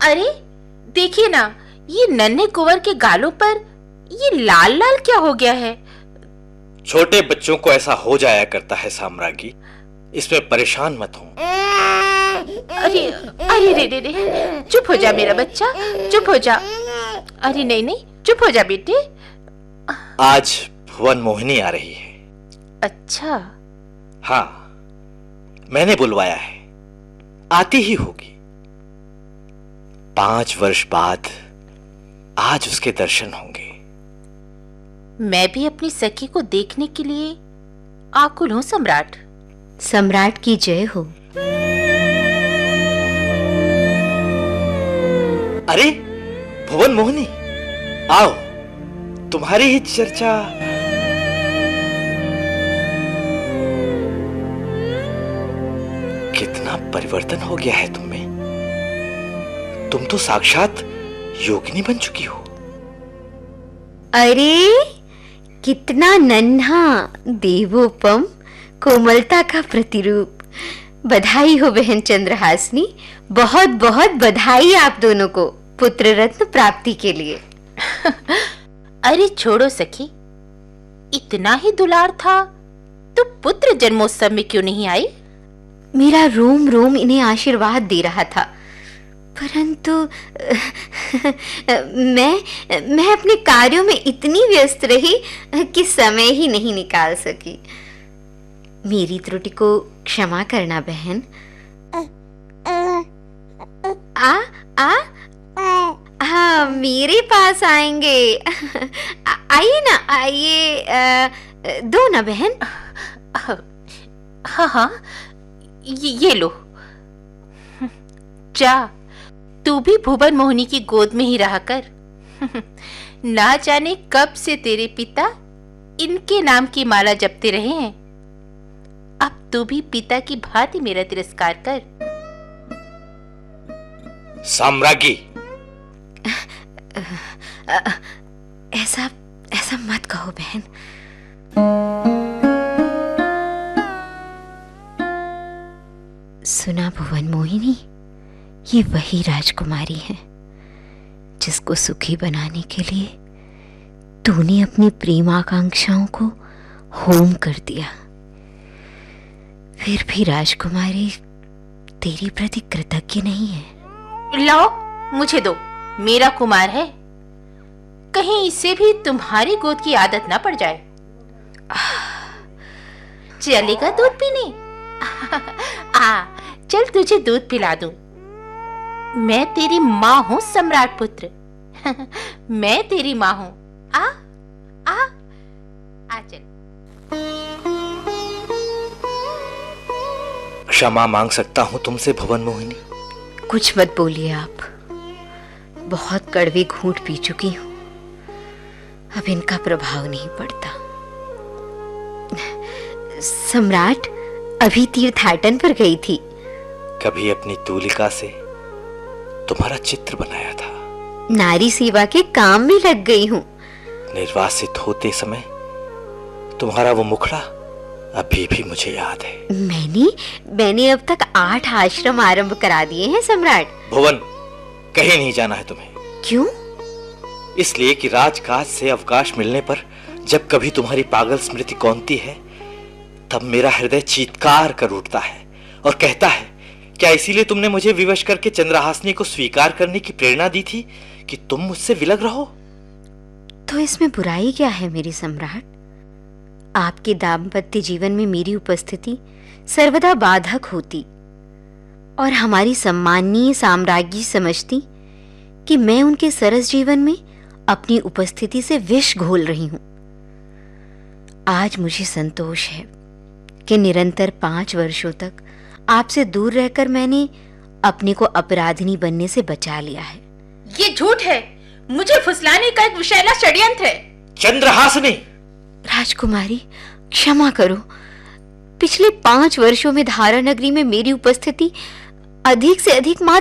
अरे देखिए ना, ये नन्हे कुंवर के गालों पर ये लाल लाल क्या हो गया है? छोटे बच्चों को ऐसा हो जाया करता है साम्राज्ञी, इसमें परेशान मत हो। अरे अरे रे रे रे, चुप हो जा मेरा बच्चा, चुप हो जा। अरे नहीं नहीं, चुप हो जा बेटे। आज भुवन मोहिनी आ रही है। अच्छा। हाँ, मैंने बुलवाया है, आती ही होगी। 5 वर्ष बाद आज उसके दर्शन होंगे। मैं भी अपनी सखी को देखने के लिए आकुल हूं सम्राट। सम्राट की जय हो। अरे भुवन मोहिनी, आओ, तुम्हारी ही चर्चा। कितना परिवर्तन हो गया है तुम में। तुम तो साक्षात योगिनी बन चुकी हो। अरे कितना नन्हा, देवोपम, कोमलता का प्रतिरूप। बधाई हो बहन चंद्रहासिनी, बहुत बहुत बधाई आप दोनों को पुत्र रत्न प्राप्ति के लिए। अरे छोड़ो सखी, इतना ही दुलार था तो पुत्र जन्मोत्सव में क्यों नहीं आई? मेरा रोम रोम इन्हें आशीर्वाद दे रहा था, परंतु मैं अपने कार्यों में इतनी व्यस्त रही कि समय ही नहीं निकाल सकी। मेरी त्रुटि को क्षमा करना बहन। हाँ, मेरे पास आएंगे। आइए ना, आइए, दो ना बहन। हाँ हाँ, ये लो। जा, तू भी भुवन मोहिनी की गोद में ही रहा कर। ना जाने कब से तेरे पिता इनके नाम की माला जपते रहे हैं। अब तू भी पिता की भांति मेरा तिरस्कार कर। साम्राज्ञी, ऐसा मत कहो बहन। सुना भुवन मोहिनी, ये वही राजकुमारी है जिसको सुखी बनाने के लिए तूने अपनी प्रेम आकांक्षाओं को होम कर दिया। फिर भी राजकुमारी तेरी प्रति कृतज्ञ नहीं है। लाओ, मुझे दो, मेरा कुमार है। कहीं इसे भी तुम्हारी गोद की आदत ना पड़ जाए। चलेगा दूध पीने? आ, चल तुझे दूध पिला दूं। मैं तेरी माँ हूं सम्राट पुत्र। मैं तेरी माँ हूं। आ आ आ, चल। क्षमा मांग सकता हूं तुमसे भुवन मोहिनी? कुछ मत बोलिए आप, बहुत कड़वे घूंट पी चुकी हूं, अब इनका प्रभाव नहीं पड़ता। सम्राट अभी तीर्थाटन पर गई थी। कभी अपनी तूलिका से तुम्हारा चित्र बनाया था। नारी सेवा के काम में लग गई हूँ। निर्वासित होते समय तुम्हारा वो मुखड़ा अभी भी मुझे याद है। मैंने अब तक 8 आश्रम आरंभ करा दिए हैं सम्राट। भुवन, कहीं नहीं जाना है तुम्हें। क्यों? इसलिए कि राजकाज से अवकाश मिलने पर जब कभी तुम्हारी पागल स्मृति कौंधती है, तब मेरा हृदय चीत्कार कर उठता है और कहता है, क्या इसीलिए तुमने मुझे विवश करके चंद्रहासिनी को स्वीकार करने की प्रेरणा दी थी कि तुम मुझसे विलग रहो? तो इसमें बुराई क्या है मेरे सम्राट? आपके दाम्पत्य जीवन में मेरी उपस्थिति सर्वदा बाधक होती और हमारी सम्माननीय साम्राज्ञी समझती कि मैं उनके सरस जीवन में अपनी उपस्थिति से विष घोल रही हूं। आज मुझे संतोष है कि निरंतर 5 वर्षों तक आपसे दूर रहकर मैंने अपने को अपराधिनी बनने से बचा लिया है। ये झूठ है, मुझे फुसलाने का एक विषैला षड्यंत्र है। चंद्रहासिनी! राजकुमारी, क्षमा करो। पिछले 5 वर्षों में धारा नगरी में मेरी उपस्थिति अधिक से अधिक मात्र